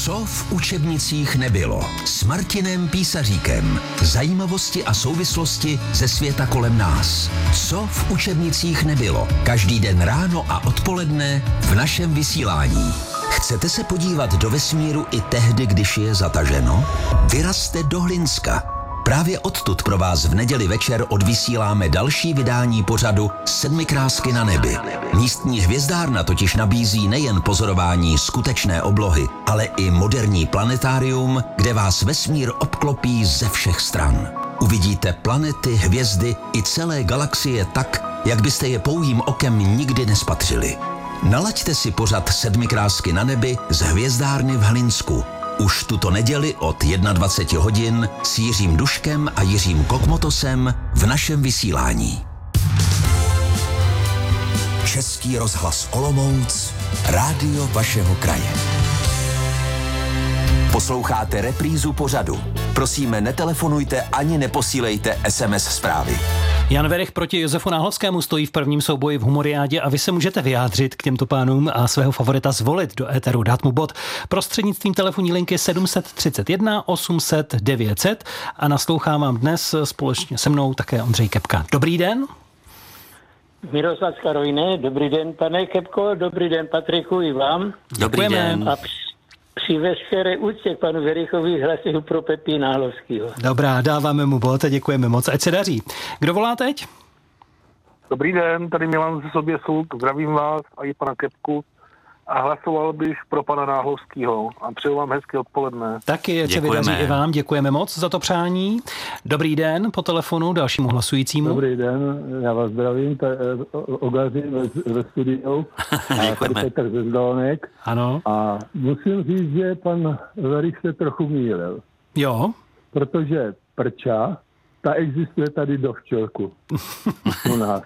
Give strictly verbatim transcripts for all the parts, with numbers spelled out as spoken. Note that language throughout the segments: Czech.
Co v učebnicích nebylo? S Martinem Písaříkem. Zajímavosti a souvislosti ze světa kolem nás. Co v učebnicích nebylo? Každý den ráno a odpoledne v našem vysílání. Chcete se podívat do vesmíru i tehdy, když je zataženo? Vyrazte do Hlinska. Právě odtud pro vás v neděli večer odvysíláme další vydání pořadu Sedmikrásky na nebi. Místní hvězdárna totiž nabízí nejen pozorování skutečné oblohy, ale i moderní planetárium, kde vás vesmír obklopí ze všech stran. Uvidíte planety, hvězdy i celé galaxie tak, jak byste je pouhým okem nikdy nespatřili. Nalaďte si pořad Sedmikrásky na nebi z hvězdárny v Hlinsku. Už tuto neděli od dvacet jedna hodin s Jiřím Duškem a Jiřím Kokmotosem v našem vysílání. Český rozhlas Olomouc, rádio vašeho kraje. Posloucháte reprízu pořadu. Prosíme, netelefonujte ani neposílejte es em es zprávy. Jan Werich proti Josefu Náhlovskému stojí v prvním souboji v Humoriádě a vy se můžete vyjádřit k těmto pánům a svého favorita zvolit do éteru, dát mu bod prostřednictvím telefonní linky sedm set třicet jedna osm set devět set a naslouchám vám dnes společně se mnou také Ondřej Kepka. Dobrý den. Miroslav z Karolíny, dobrý den, pane Kepko, dobrý den, Patriku, i vám. Dobrý den. A při, při veškeré úctě k panu Werichovi hlasuju pro Pepi Náhlovskýho. Dobrá, dáváme mu bod a děkujeme moc, ať se daří. Kdo volá teď? Dobrý den, tady Milan ze Soběsů, zdravím vás a i pana Kepku a hlasoval bych pro pana Náhlovskýho a přeju vám hezké odpoledne. Taky, ať se vydaří i vám, děkujeme moc za to přání. Dobrý den, po telefonu dalšímu hlasujícímu. Dobrý den, já vás zdravím, Ogaři ve, ve studiu. Děkujeme. Petr ze Zdolnek. Ano. A musím říct, že pan Werich se trochu mýlil. Jo. Protože prča, ta existuje tady do včelku u nás.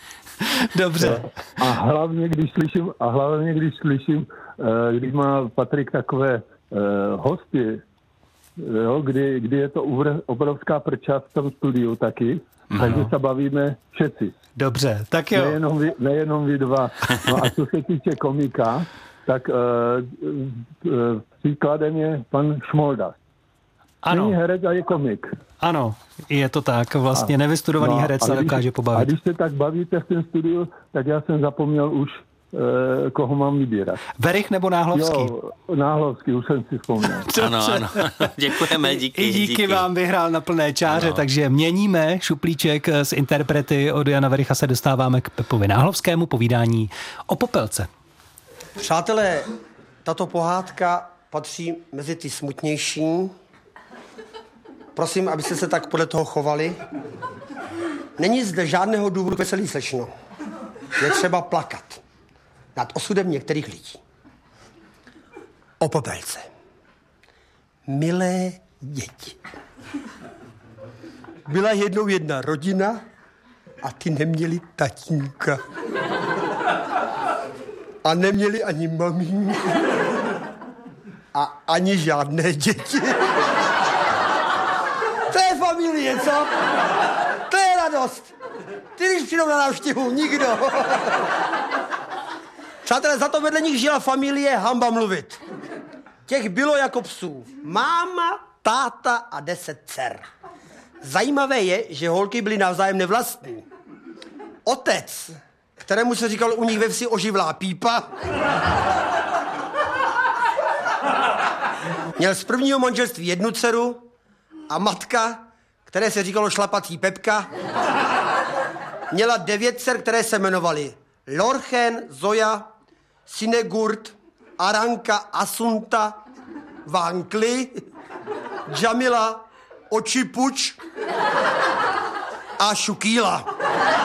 Dobře. A hlavně, když slyším, a hlavně, když slyším, když má Patrik takové hosty, jo, kdy, kdy je to obrovská prča v tom studiu taky, no. Takže se bavíme všetci. Dobře, tak jo. Nejenom vy, nejenom vy dva. No a co se týče komika, tak uh, uh, příkladem je pan Šmolda. Ano. Není herec a je komik. Ano, je to tak. Vlastně nevystudovaný no, herec se dokáže pobavit. A když se tak bavíte v tom studiu, tak já jsem zapomněl už, uh, koho mám vybírat. Werich nebo Náhlovský? Jo, Náhlovský, už jsem si vzpomněl. Ano, ano. Děkujeme, díky. I díky, díky vám vyhrál na plné čáře, ano. Takže měníme šuplíček z interprety. Od Jana Wericha se dostáváme k Pepovi Náhlovskému, povídání o Popelce. Přátelé, tato pohádka patří mezi ty smutnější. Prosím, abyste se tak podle toho chovali. Není zde žádného důvodu veselý, slečno. Je třeba plakat nad osudem některých lidí. O Popelce. Milé děti. Byla jednou jedna rodina a ty neměli tatínka. A neměli ani mamínku. A ani žádné děti. To je familie, co? To je radost. Ty, když přijdou na návštěvu, nikdo. Přátelé, za to vedle nich žila familie, hamba mluvit. Těch bylo jako psů. Máma, táta a deset dcer. Zajímavé je, že holky byly navzájem nevlastní. Otec, kterému se říkalo u nich ve vsi oživlá pípa, měl z prvního manželství jednu dceru a matka, které se říkalo šlapací Pepka, měla devět dcer, které se jmenovaly Lorchen, Zoja, Sinegurt, Aranka, Asunta, Vankli, Jamila, Očipuč a Šukýla.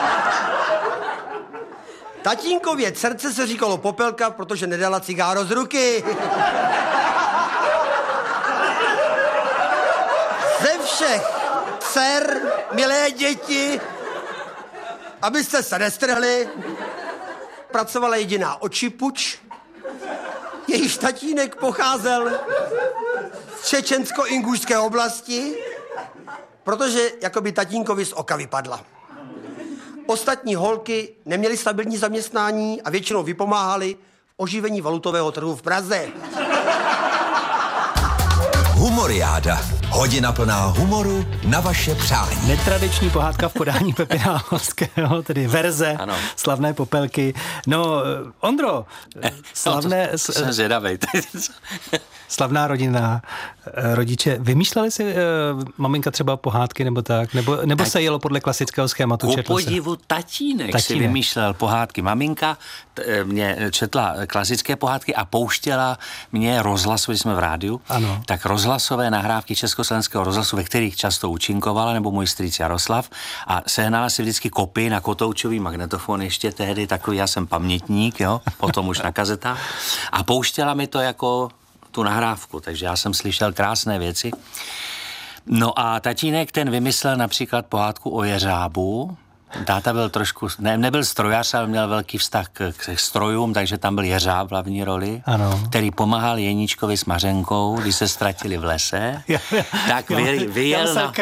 Tatínkově dcerce se říkalo Popelka, protože nedala cigáro z ruky. Ze všech dcer, milé děti, abyste se nestrhli, pracovala jediná Očipuč, jejíž tatínek pocházel z čečensko-ingušské oblasti, protože jakoby tatínkovi z oka vypadla. Ostatní holky neměly stabilní zaměstnání a většinou vypomáhaly v oživení valutového trhu v Praze. Humoriáda. Hodina plná humoru na vaše přání. Netradiční pohádka v podání Pepy Náhlovského, tedy verze ano. Slavné popelky. No, Ondro, slavné... No, to, to jsem zvědavej. Slavná rodina, rodiče, vymýšleli si uh, maminka třeba pohádky nebo tak? Nebo, nebo tak, se jelo podle klasického schématu? Ku podivu tatínek, tatínek si vymýšlel pohádky. Maminka t, mě četla klasické pohádky a pouštěla mě rozhlasové, jsme v rádiu, ano. tak rozhlasové nahrávky Československého rozhlasu, ve kterých často účinkovala, nebo můj strýc Jaroslav, a sehnala si vždycky kopii na kotoučový magnetofon, ještě tehdy takový, já jsem pamětník, jo, potom už na kazetách, a pouštěla mi to jako tu nahrávku, takže já jsem slyšel krásné věci. No a tatínek ten vymyslel například pohádku o jeřábu. Táta byl trošku, ne, nebyl strojař, ale měl velký vztah k, k strojům, takže tam byl jeřáb v hlavní roli, ano. který pomáhal Jeníčkovi s Mařenkou, když se ztratili v lese. Já, já, tak vyjel, vyjel, na,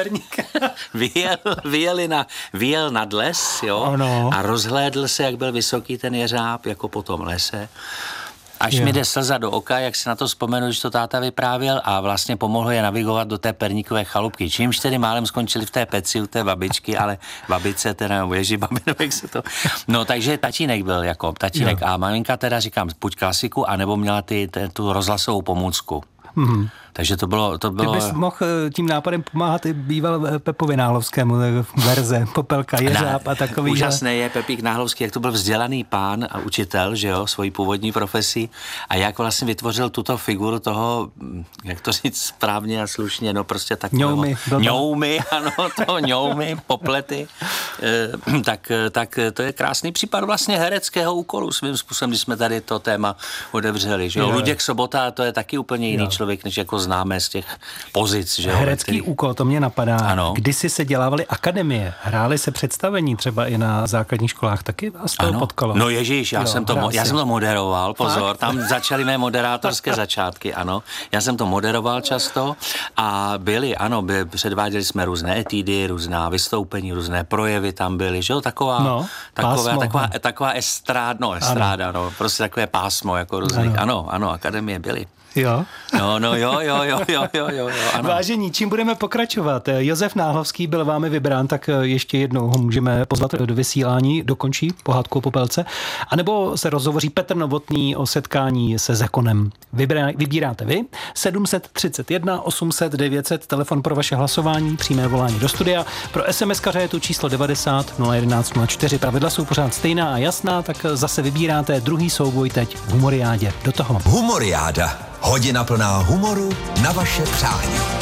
vyjel, vyjeli na, vyjel nad les, jo, ano. a rozhlédl se, jak byl vysoký ten jeřáb, jako po tom lese. Až jo. mi jde slza do oka, jak si na to vzpomenu, když to táta vyprávěl, a vlastně pomohl je navigovat do té perníkové chalupky. Čímž tedy málem skončili v té peci u té babičky, ale babice teda, nebo ježibabě, jak se to... No, takže tatínek byl jako tatínek jo. a maminka teda, říkám, buď klasiku, anebo měla ty, ty, tu rozhlasovou pomůcku. Mhm. Takže to bylo... To bylo... Ty bys mohl tím nápadem pomáhat i býval Pepovi Náhlovskému, verze, popelka, jeřáb a takový. Úžasné je Pepík Náhlovský, jak to byl vzdělaný pán a učitel, že jo, svojí původní profesí, a jak vlastně vytvořil tuto figuru toho, jak to říct správně a slušně, no prostě takového... Ňoumy. Ňoumy, ano, to ňoumy, poplety. E, tak, tak to je krásný případ vlastně hereckého úkolu svým způsobem, když jsme tady to téma otevřeli, že jo. Luděk Sobota, to je taky úplně jiný jo. člověk, než jako známe z těch pozic. Že herecký který... úkol, to mě napadá. Ano. Kdysi se dělávaly akademie, hrály se představení třeba i na základních školách, taky vás to potkalo. No ježíš, já, jo, jsem to, mo- já jsem to moderoval, pozor, Fakt? Tam začaly mé moderátorské začátky, ano. Já jsem to moderoval často a byli, ano, by, předváděli jsme různé etídy, různá vystoupení, různé projevy tam byly, že jo, taková, no, taková, taková, taková estrád, no, estráda, ano. no, prostě takové pásmo, jako různých, ano, ano, ano akademie byly. Jo. No, no, jo, jo, jo, jo, jo, jo, ano. Vážení, čím budeme pokračovat? Josef Náhlovský byl vámi vybrán, tak ještě jednou ho můžeme pozvat do vysílání, dokončí pohádku o popelce, anebo se rozhovoří Petr Novotný o setkání se Zekonem. Vybírá, vybíráte vy, sedm set třicet jedna osm set devět set, telefon pro vaše hlasování, přímé volání do studia, pro SMSkaře je tu číslo devadesát nula jedenáct nula čtyři, pravidla jsou pořád stejná a jasná, tak zase vybíráte druhý souboj teď v Humoriádě. Do toho. Humoriáda. Hodina plná humoru na vaše přání.